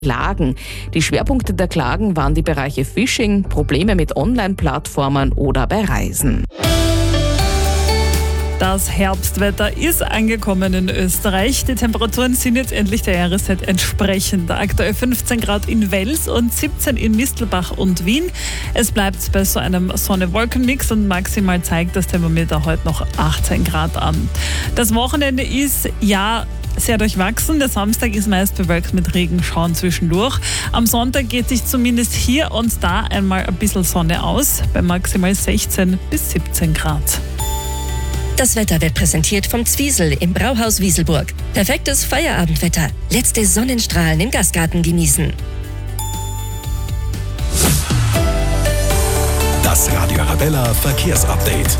Klagen. Die Schwerpunkte der Klagen waren die Bereiche Phishing, Probleme mit Online-Plattformen oder bei Reisen. Das Herbstwetter ist angekommen in Österreich. Die Temperaturen sind jetzt endlich der Jahreszeit entsprechend. Aktuell 15 Grad in Wels und 17 in Mistelbach und Wien. Es bleibt bei so einem Sonne-Wolken-Mix und maximal zeigt das Thermometer heute noch 18 Grad an. Das Wochenende ist sehr durchwachsen. Der Samstag ist meist bewölkt mit Regenschauern zwischendurch. Am Sonntag geht sich zumindest hier und da einmal ein bisschen Sonne aus, bei maximal 16 bis 17 Grad. Das Wetter wird präsentiert vom Zwiesel im Brauhaus Wieselburg. Perfektes Feierabendwetter. Letzte Sonnenstrahlen im Gastgarten genießen. Das Radio Arabella Verkehrsupdate.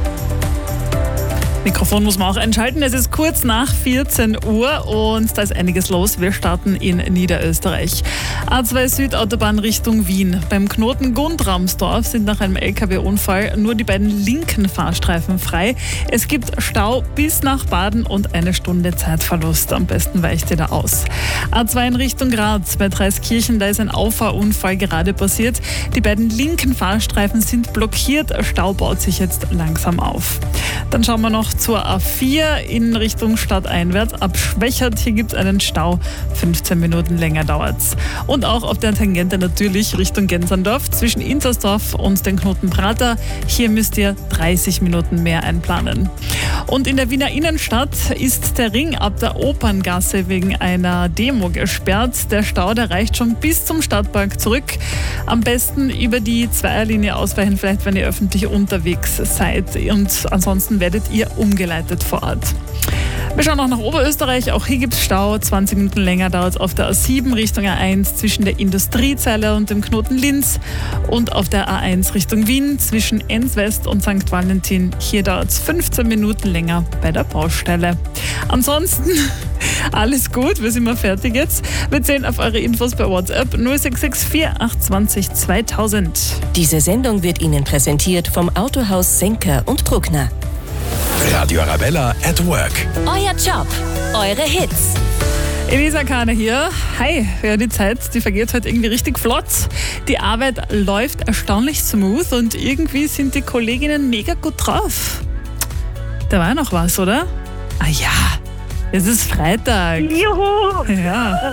Mikrofon muss man auch einschalten. Es ist kurz nach 14 Uhr und da ist einiges los. Wir starten in Niederösterreich. A2 Südautobahn Richtung Wien. Beim Knoten Gundramsdorf sind nach einem LKW-Unfall nur die beiden linken Fahrstreifen frei. Es gibt Stau bis nach Baden und 1 Stunde Zeitverlust. Am besten weicht ihr da aus. A2 in Richtung Graz. Bei Dreiskirchen, da ist ein Auffahrunfall gerade passiert. Die beiden linken Fahrstreifen sind blockiert. Stau baut sich jetzt langsam auf. Dann schauen wir noch zur A4 in Richtung stadteinwärts. Ab Schwächert, hier gibt es einen Stau. 15 Minuten länger dauert's. Und auch auf der Tangente natürlich Richtung Genserndorf zwischen Inzersdorf und den Knoten Prater. Hier müsst ihr 30 Minuten mehr einplanen. Und in der Wiener Innenstadt ist der Ring ab der Operngasse wegen einer Demo gesperrt. Der Stau, der reicht schon bis zum Stadtpark zurück. Am besten über die Zweierlinie ausweichen, vielleicht wenn ihr öffentlich unterwegs seid. Und ansonsten werdet ihr umgeleitet vor Ort. Wir schauen auch nach Oberösterreich. Auch hier gibt es Stau. 20 Minuten länger dauert es auf der A7 Richtung A1 zwischen der Industriezeile und dem Knoten Linz. Und auf der A1 Richtung Wien zwischen Enns West und St. Valentin. Hier dauert es 15 Minuten länger bei der Baustelle. Ansonsten alles gut, wir sind mal fertig jetzt. Wir zählen auf eure Infos bei WhatsApp 0664 820 2000. Diese Sendung wird Ihnen präsentiert vom Autohaus Senker und Bruckner. Radio Arabella at Work. Euer Job, eure Hits. Elisa Kahner hier. Hi, ja, die Zeit, die vergeht heute irgendwie richtig flott. Die Arbeit läuft erstaunlich smooth und irgendwie sind die Kolleginnen mega gut drauf. Da war ja noch was, oder? Ah ja, es ist Freitag. Juhu! Ja.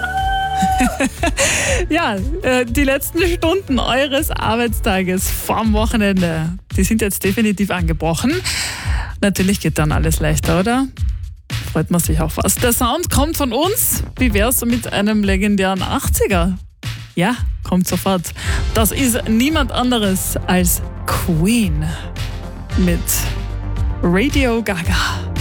Ja, die letzten Stunden eures Arbeitstages vorm Wochenende, die sind jetzt definitiv angebrochen. Natürlich geht dann alles leichter, oder? Freut man sich auf was. Der Sound kommt von uns. Wie wär's mit einem legendären 80er? Ja, kommt sofort. Das ist niemand anderes als Queen mit Radio Gaga.